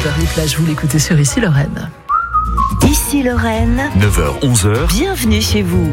Whiplash, vous l'écoutez sur Ici Lorraine. Ici Lorraine, 9h-11h. bienvenue chez vous.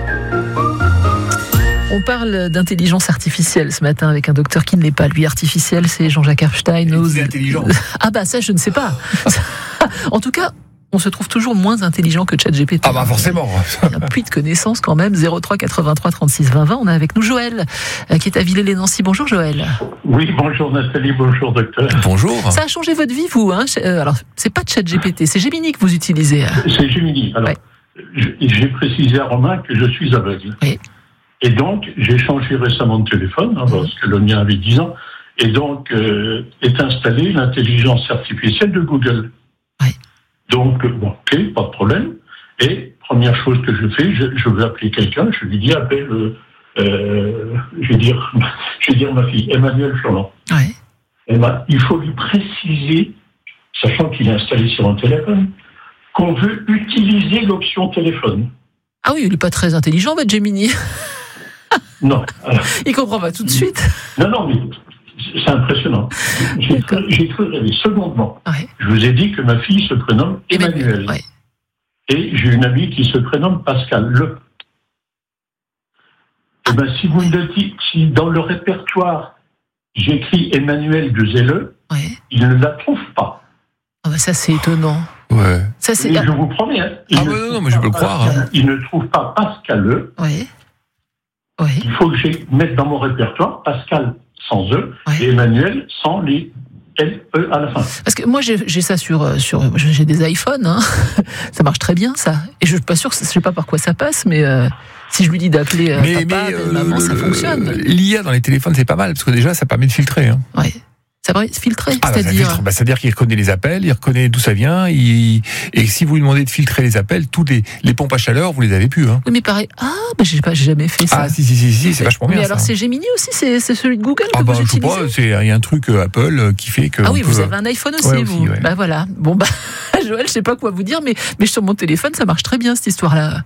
On parle d'intelligence artificielle ce matin avec un docteur qui ne l'est pas. Lui, artificiel, c'est Jean-Jacques Erpstein. C'est intelligent. Ah bah ça, je ne sais pas. En tout cas, on se trouve toujours moins intelligent que ChatGPT. Ah bah forcément. Il y a un puits de connaissances quand même. 03 83 36 20 20. On a avec nous Joël, qui est à Villers-lès-Nancy. Bonjour Joël. Oui, bonjour Nathalie, bonjour docteur. Bonjour. Ça a changé votre vie, vous, hein? Alors, c'est pas ChatGPT, c'est Gemini que vous utilisez. C'est Gemini. Alors, j'ai précisé à Romain que je suis aveugle. Oui. Et donc, j'ai changé récemment de téléphone, parce que le mien avait 10 ans. Et donc, est installée l'intelligence artificielle de Google. Oui. Donc, bon, ok, pas de problème. Et première chose que je fais, je veux appeler quelqu'un, je lui dis, appelle, je vais dire ma fille, Emmanuel Furlan. Oui. Il faut lui préciser, sachant qu'il est installé sur un téléphone, qu'on veut utiliser l'option téléphone. Ah oui, il n'est pas très intelligent, votre Gemini. Non. Il comprend pas tout de suite. Non, mais c'est impressionnant. J'ai cru rêver secondement. Ouais. Je vous ai dit que ma fille se prénomme Emmanuel. Ouais. Et j'ai une amie qui se prénomme Pascal. Et ben, si vous me dites, si dans le répertoire, j'écris Emmanuel de Zelle, Ouais. il ne la trouve pas. Ah bah ça, c'est étonnant. Ouais. Ça, c'est... Et je vous promets. Hein, Non, mais je peux le croire. Hein. Il ne trouve pas Pascal. Oui. Oui. Il faut que je mette dans mon répertoire Pascal sans E et Emmanuel sans les L-E à la fin. Parce que moi, j'ai ça j'ai des iPhones, hein. Ça marche très bien, ça. Et je suis pas sûr, je sais pas par quoi ça passe, mais si je lui dis d'appeler papa, maman, ça fonctionne. L'IA dans les téléphones, c'est pas mal, parce que déjà, ça permet de filtrer. Hein. Ouais. Ça va filtrer, c'est-à-dire... c'est-à-dire qu'il reconnaît les appels, il reconnaît d'où ça vient, et si vous lui demandez de filtrer les appels, toutes les pompes à chaleur, vous les avez plus. Hein. Oui, mais pareil. Ah, bah, j'ai jamais fait ça. Ah, si, c'est vachement bien. Mais alors, ça. c'est Gemini aussi, c'est celui de Google que vous utilisez? Je sais pas, il y a un truc Apple qui fait que. Ah oui, vous avez un iPhone aussi, vous. Ouais. Bah voilà. Bon, bah, Joël, je sais pas quoi vous dire, mais sur mon téléphone, ça marche très bien, cette histoire-là.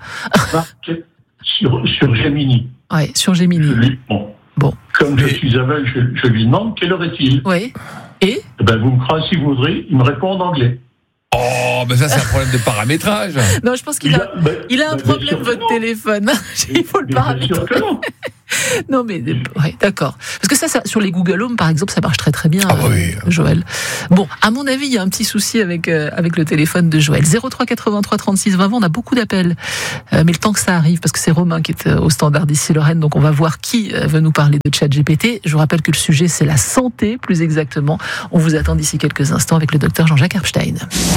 Sur Gemini. Ouais, sur Gemini. Bon. Comme je suis aveugle, je lui demande quelle heure est-il. Oui. Et ben, vous me croyez si vous voudrez, il me répond en anglais. Oh, ben ça c'est un problème de paramétrage. Non, je pense qu'il a un problème, votre téléphone. Il faut le paramétrer. Non, mais ouais, d'accord. Parce que ça, sur les Google Home, par exemple, ça marche très très bien, Joël. Bon, à mon avis, il y a un petit souci avec le téléphone de Joël. 03 83 36 20 20, on a beaucoup d'appels. Mais le temps que ça arrive, parce que c'est Romain qui est au standard d'Ici Lorraine, donc on va voir qui veut nous parler de ChatGPT. Je vous rappelle que le sujet, c'est la santé, plus exactement. On vous attend d'ici quelques instants avec le docteur Jean-Jacques Erpstein.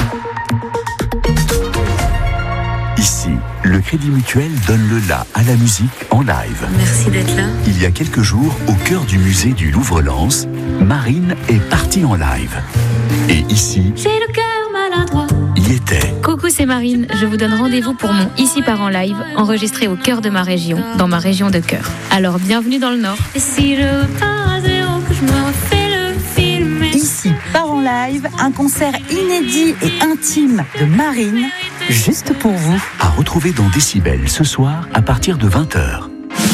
Ici, le Crédit Mutuel donne le la à la musique en live. Merci d'être là. Il y a quelques jours, au cœur du musée du Louvre-Lens, Marine est partie en live. Et ici, j'ai le cœur maladroit. Y était. Coucou, c'est Marine. Je vous donne rendez-vous pour mon Ici part en live, enregistré au cœur de ma région, dans ma région de cœur. Alors, bienvenue dans le Nord. Et si je pars à zéro, que je me refais le film. Ici part en live, un concert inédit et intime de Marine, juste pour vous. À retrouver dans Décibel ce soir à partir de 20h.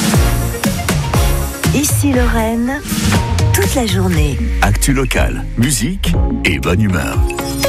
Ici Lorraine, toute la journée. Actu locale, musique et bonne humeur.